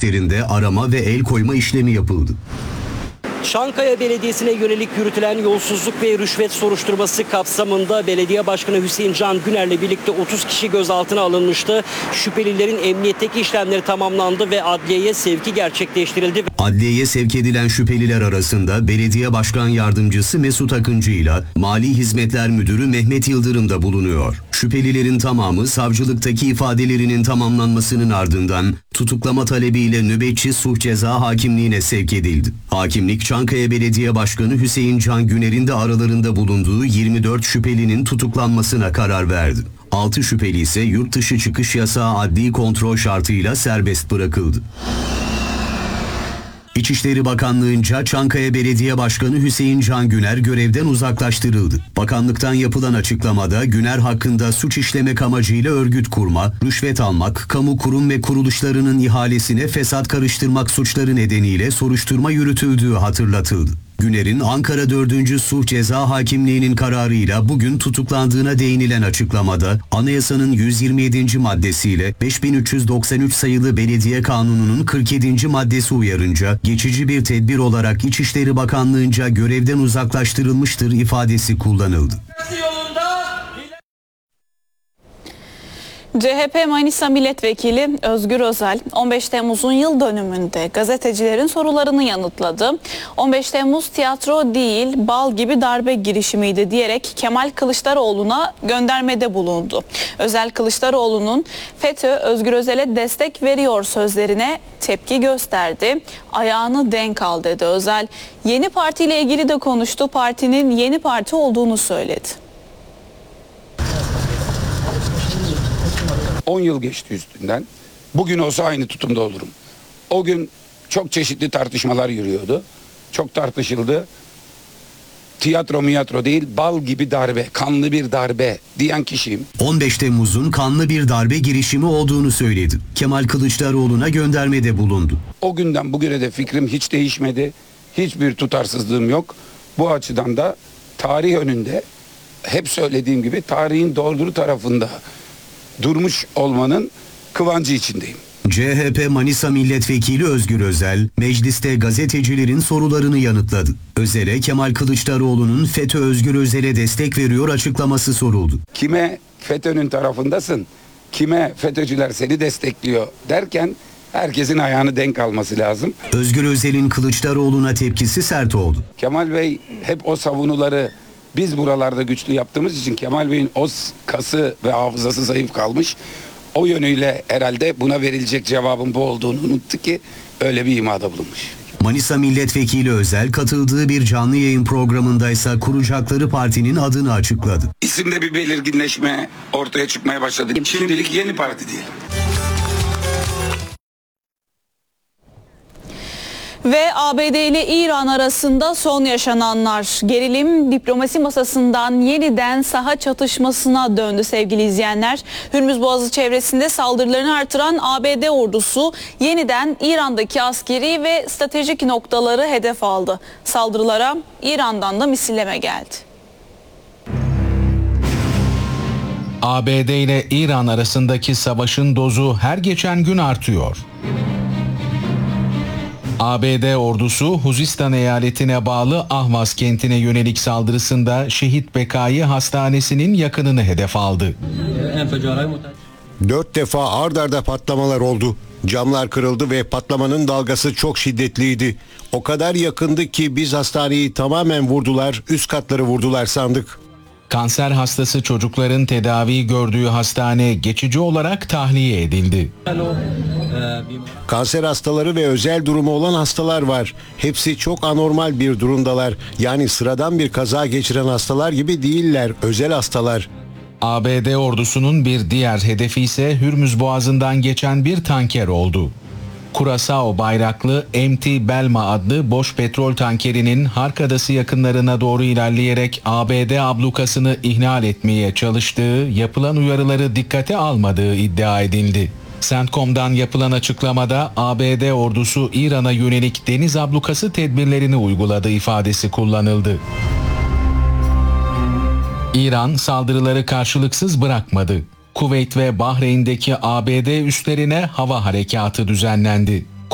tesislerinde arama ve el koyma işlemi yapıldı. Çankaya Belediyesi'ne yönelik yürütülen yolsuzluk ve rüşvet soruşturması kapsamında Belediye Başkanı Hüseyin Can Güner'le birlikte 30 kişi gözaltına alınmıştı. Şüphelilerin emniyetteki işlemleri tamamlandı ve adliyeye sevki gerçekleştirildi. Adliyeye sevk edilen şüpheliler arasında Belediye Başkan Yardımcısı Mesut Akıncı ile Mali Hizmetler Müdürü Mehmet Yıldırım da bulunuyor. Şüphelilerin tamamı savcılıktaki ifadelerinin tamamlanmasının ardından tutuklama talebiyle nöbetçi sulh ceza hakimliğine sevk edildi. Hakimlik Çankaya Belediye Başkanı Hüseyin Can Güner'in de aralarında bulunduğu 24 şüphelinin tutuklanmasına karar verdi. 6 şüpheli ise yurt dışı çıkış yasağı adli kontrol şartıyla serbest bırakıldı. İçişleri Bakanlığı'nca Çankaya Belediye Başkanı Hüseyin Can Güner görevden uzaklaştırıldı. Bakanlıktan yapılan açıklamada Güner hakkında suç işlemek amacıyla örgüt kurma, rüşvet almak, kamu kurum ve kuruluşlarının ihalesine fesat karıştırmak suçları nedeniyle soruşturma yürütüldüğü hatırlatıldı. Güner'in Ankara 4. Sulh Ceza Hakimliği'nin kararıyla bugün tutuklandığına değinilen açıklamada anayasanın 127. maddesiyle 5393 sayılı Belediye Kanunu'nun 47. maddesi uyarınca geçici bir tedbir olarak İçişleri Bakanlığı'nca görevden uzaklaştırılmıştır ifadesi kullanıldı. CHP Manisa Milletvekili Özgür Özel 15 Temmuz'un yıl dönümünde gazetecilerin sorularını yanıtladı. 15 Temmuz tiyatro değil bal gibi darbe girişimiydi diyerek Kemal Kılıçdaroğlu'na göndermede bulundu. Özel Kılıçdaroğlu'nun FETÖ Özgür Özel'e destek veriyor sözlerine tepki gösterdi. Ayağını denk al dedi Özel. Yeni partiyle ilgili de konuştu. Partinin yeni parti olduğunu söyledi. 10 yıl geçti üstünden. Bugün olsa aynı tutumda olurum. O gün çok çeşitli tartışmalar yürüyordu. Çok tartışıldı. Tiyatro miyatro değil, bal gibi darbe, kanlı bir darbe diyen kişiyim. 15 Temmuz'un kanlı bir darbe girişimi olduğunu söyledi. Kemal Kılıçdaroğlu'na göndermede bulundu. O günden bugüne de fikrim hiç değişmedi. Hiçbir tutarsızlığım yok. Bu açıdan da tarih önünde hep söylediğim gibi tarihin doğru tarafında durmuş olmanın kıvancı içindeyim. CHP Manisa Milletvekili Özgür Özel, mecliste gazetecilerin sorularını yanıtladı. Özel'e Kemal Kılıçdaroğlu'nun FETÖ Özgür Özel'e destek veriyor açıklaması soruldu. Kime FETÖ'nün tarafındasın, kime FETÖ'cüler seni destekliyor derken herkesin ayağını denk alması lazım. Özgür Özel'in Kılıçdaroğlu'na tepkisi sert oldu. Kemal Bey hep o savunuları biz buralarda güçlü yaptığımız için Kemal Bey'in o kası ve hafızası zayıf kalmış. O yönüyle herhalde buna verilecek cevabın bu olduğunu unuttu ki öyle bir imada bulunmuş. Manisa Milletvekili Özel katıldığı bir canlı yayın programındaysa kuracakları partinin adını açıkladı. İsimde bir belirginleşme ortaya çıkmaya başladı. Şimdilik yeni parti diyelim. Ve ABD ile İran arasında son yaşananlar, gerilim diplomasi masasından yeniden saha çatışmasına döndü sevgili izleyenler. Hürmüz Boğazı çevresinde saldırılarını artıran ABD ordusu yeniden İran'daki askeri ve stratejik noktaları hedef aldı. Saldırılara İran'dan da misilleme geldi. ABD ile İran arasındaki savaşın dozu her geçen gün artıyor. ABD ordusu Huzistan eyaletine bağlı Ahvaz kentine yönelik saldırısında Şehit Bekai Hastanesi'nin yakınını hedef aldı. 4 defa ard arda patlamalar oldu. Camlar kırıldı ve patlamanın dalgası çok şiddetliydi. O kadar yakındı ki biz hastaneyi tamamen vurdular, üst katları vurdular sandık. Kanser hastası çocukların tedavi gördüğü hastane geçici olarak tahliye edildi. Kanser hastaları ve özel durumu olan hastalar var. Hepsi çok anormal bir durumdalar. Yani sıradan bir kaza geçiren hastalar gibi değiller, özel hastalar. ABD ordusunun bir diğer hedefi ise Hürmüz Boğazı'ndan geçen bir tanker oldu. Curaçao bayraklı MT Belma adlı boş petrol tankerinin Hark Adası yakınlarına doğru ilerleyerek ABD ablukasını ihlal etmeye çalıştığı, yapılan uyarıları dikkate almadığı iddia edildi. CENTCOM'dan yapılan açıklamada ABD ordusu İran'a yönelik deniz ablukası tedbirlerini uyguladı ifadesi kullanıldı. İran saldırıları karşılıksız bırakmadı. Kuveyt ve Bahreyn'deki ABD üslerine hava harekatı düzenlendi.